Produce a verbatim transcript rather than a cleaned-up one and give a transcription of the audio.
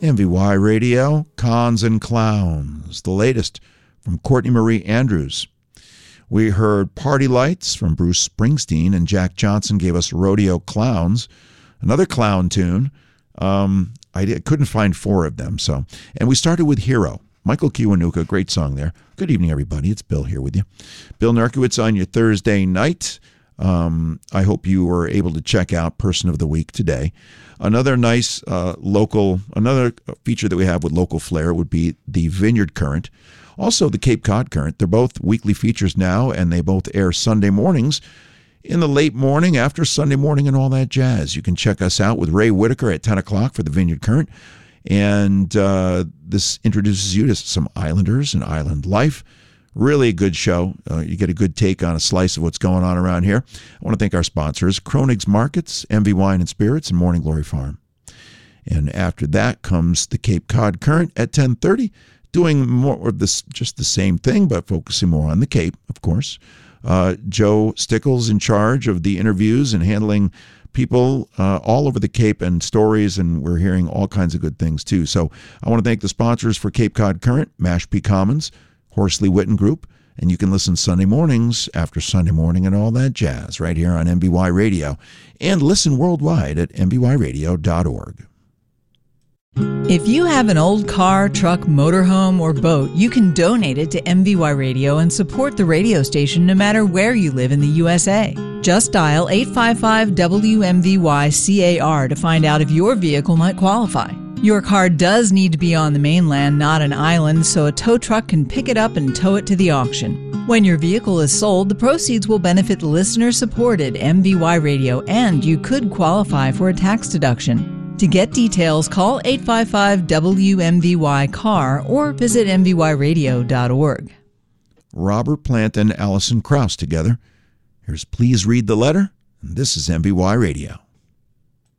M V Y Radio, Cons and Clowns, the latest from Courtney Marie Andrews. We heard Party Lights from Bruce Springsteen, and Jack Johnson gave us Rodeo Clowns, another clown tune. Um, I did, couldn't find four of them. So, and we started with Hero, Michael Kiwanuka, great song there. Good evening, everybody. It's Bill here with you. Bill Nurkiewicz on your Thursday night. Um, I hope you were able to check out Person of the Week today. Another nice uh, local, another feature that we have with local flair would be the Vineyard Current. Also, the Cape Cod Current. They're both weekly features now, and they both air Sunday mornings in the late morning, after Sunday morning, and all that jazz. You can check us out with Ray Whitaker at ten o'clock for the Vineyard Current. And uh, this introduces you to some islanders and island life. Really a good show. Uh, you get a good take on a slice of what's going on around here. I want to thank our sponsors, Kronig's Markets, M V Wine and Spirits, and Morning Glory Farm. And after that comes the Cape Cod Current at ten thirty. Doing more of this, just the same thing, but focusing more on the Cape, of course. Uh, Joe Stickles in charge of the interviews and handling people uh, all over the Cape and stories, and we're hearing all kinds of good things too. So I want to thank the sponsors for Cape Cod Current, Mashpee Commons, Horsley Witten Group, and you can listen Sunday mornings after Sunday morning and all that jazz right here on M V Y Radio, and listen worldwide at m v y radio dot org. If you have an old car, truck, motorhome, or boat, you can donate it to M V Y Radio and support the radio station no matter where you live in the U S A. Just dial eight five five W M V Y C A R to find out if your vehicle might qualify. Your car does need to be on the mainland, not an island, so a tow truck can pick it up and tow it to the auction. When your vehicle is sold, the proceeds will benefit listener-supported M V Y Radio, and you could qualify for a tax deduction. To get details, call eight five five W M V Y C A R or visit m v y radio dot org. Robert Plant and Alison Krauss together. Here's Please Read the Letter, and this is M V Y Radio.